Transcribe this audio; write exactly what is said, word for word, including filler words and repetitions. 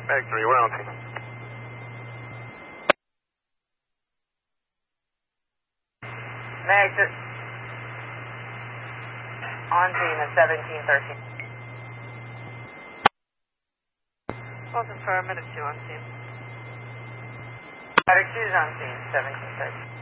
Mag three, we're on scene. Mag three. On scene at seventeen thirteen. Both affirmative, two on scene. Matter two's on scene, seventeen thirteen.